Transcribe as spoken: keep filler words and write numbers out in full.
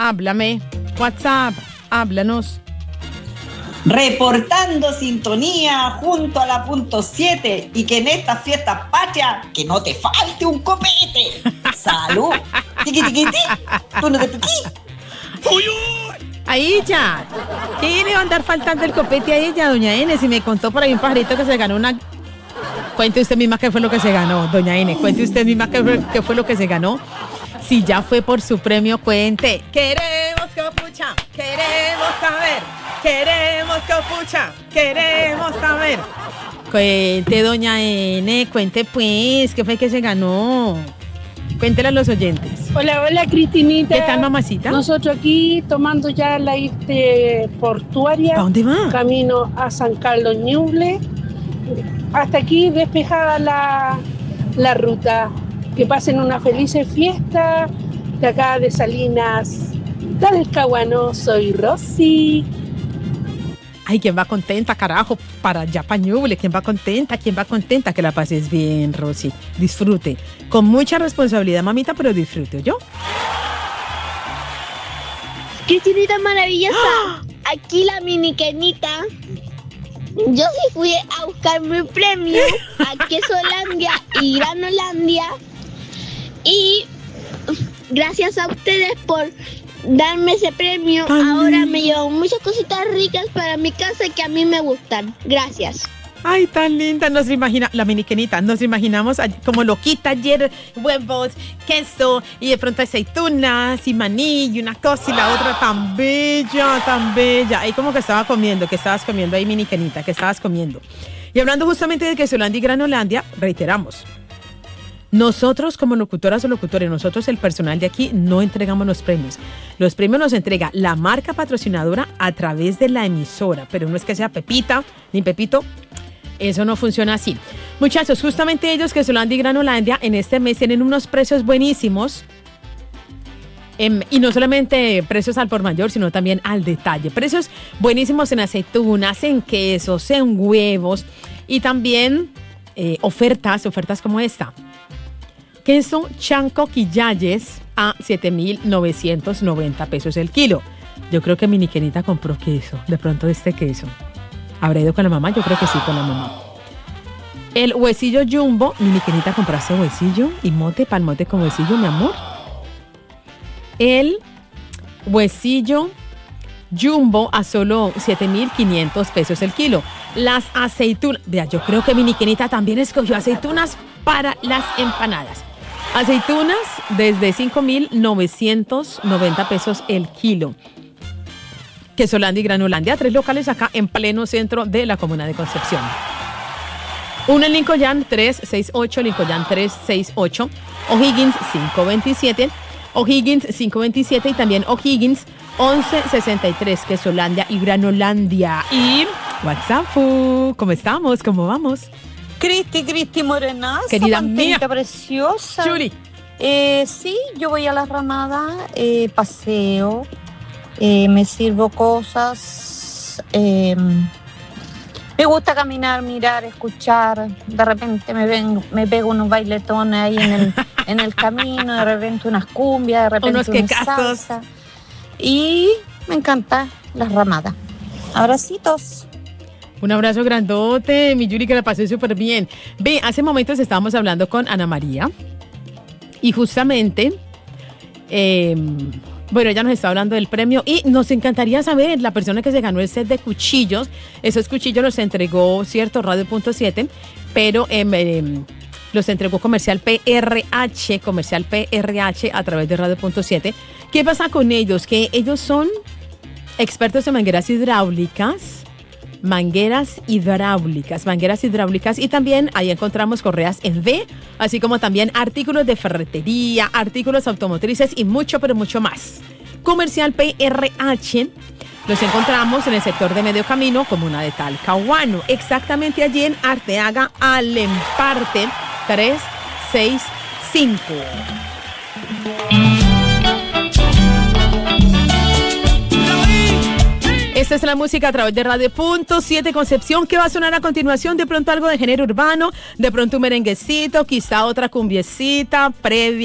Háblame. WhatsApp, háblanos. Reportando sintonía junto a la punto siete y que en esta fiesta patria que no te falte un copete. ¡Salud! ¡Tiqui, tiqui, ti! ¡Tú no te piquí! ¡Uy, uy! Ahí ya. ¿Qué le va a andar faltando el copete a ella, doña N? Si me contó por ahí un pajarito que se ganó una... Cuente usted misma qué fue lo que se ganó, doña N. Cuente usted misma qué fue, qué fue lo que se ganó. Si ya fue por su premio, cuente. Queremos copucha, queremos saber. Queremos copucha, queremos saber. Cuente, doña N, cuente pues, ¿qué fue que se ganó? Cuéntele a los oyentes. Hola, hola, Cristinita. ¿Qué tal, mamacita? Nosotros aquí tomando ya la irte portuaria. ¿A dónde va? Camino a San Carlos Ñuble. Hasta aquí despejada la, la ruta. Que pasen una feliz fiesta de acá de Salinas Talcahuano. Soy Rosy. Ay, ¿quién va contenta, carajo? Para allá, pa' Ñuble. ¿Quién va contenta? ¿Quién va contenta? Que la pases bien, Rosy. Disfrute. Con mucha responsabilidad, mamita, pero disfrute, ¿yo? Cristinita maravillosa. ¡Ah! Aquí la mini Kenita. Yo sí fui a buscar mi premio a Quesolandia y Granolandia. Y gracias a ustedes por darme ese premio. Ay. Ahora me llevo muchas cositas ricas para mi casa que a mí me gustan. Gracias. Ay, tan linda. Nos imagina, la miniquenita, nos imaginamos como loquita ayer, huevos, queso y de pronto aceitunas y maní y una cosa y la otra tan bella, tan bella. Ahí como que estaba comiendo, que estabas comiendo ahí, miniquenita, que estabas comiendo. Y hablando justamente de Quesolandia y Granolandia, reiteramos. Nosotros como locutoras o locutores, nosotros el personal de aquí no entregamos los premios. Los premios los entrega la marca patrocinadora a través de la emisora, pero no es que sea Pepita ni Pepito, eso no funciona así. Muchachos, justamente ellos, Quesolandia y Granolandia, en este mes tienen unos precios buenísimos. Eh, y no solamente precios al por mayor, sino también al detalle. Precios buenísimos en aceitunas, en quesos, en huevos y también eh, ofertas, ofertas como esta. Queso Chanco Quillayes a siete mil novecientos noventa pesos el kilo. Yo creo que mi niquenita compró queso, de pronto este queso. ¿Habrá ido con la mamá? Yo creo que sí, con la mamá. El huesillo jumbo, mi niquenita compraste huesillo y mote, pal mote con huesillo, mi amor. El huesillo jumbo a solo siete mil quinientos pesos el kilo. Las aceitunas, vea, yo creo que mi niquenita también escogió aceitunas para las empanadas. Aceitunas desde cinco mil novecientos noventa pesos el kilo. Quesolandia y Granolandia, tres locales acá en pleno centro de la comuna de Concepción. Uno en Lincoln trescientos sesenta y ocho, Lincoln trescientos sesenta y ocho, O'Higgins quinientos veintisiete, O'Higgins quinientos veintisiete y también O'Higgins once sesenta y tres, Quesolandia y Granolandia. Y WhatsApp, ¿cómo estamos? ¿Cómo vamos? Cristi, Cristi Morenaza, querida mía, preciosa. Chuli. Eh, sí, yo voy a la ramada, eh, paseo, eh, me sirvo cosas, eh, me gusta caminar, mirar, escuchar. De repente me vengo, me pego unos bailetones ahí en el, en el camino, de repente unas cumbias, de repente unos una salsa. Y me encanta las ramadas. Abracitos. Un abrazo grandote, mi Yuri, que la pasé súper bien. Ve, hace momentos estábamos hablando con Ana María y justamente, eh, bueno, ella nos está hablando del premio y nos encantaría saber, la persona que se ganó el set de cuchillos, esos cuchillos los entregó, cierto, Radio Punto siete, pero eh, eh, los entregó Comercial P R H, Comercial P R H a través de Radio Punto siete. ¿Qué pasa con ellos? Que ellos son expertos en mangueras hidráulicas, mangueras hidráulicas, mangueras hidráulicas y también ahí encontramos correas en V, así como también artículos de ferretería, artículos automotrices y mucho, pero mucho más. Comercial P R H los encontramos en el sector de Medio Camino, comuna de Talcahuano, exactamente allí en Arteaga, Alemparte trescientos sesenta y cinco. Esta es la música a través de Radio Punto siete Concepción. ¿Qué va a sonar a continuación? De pronto algo de género urbano, de pronto un merenguecito, quizá otra cumbiecita previa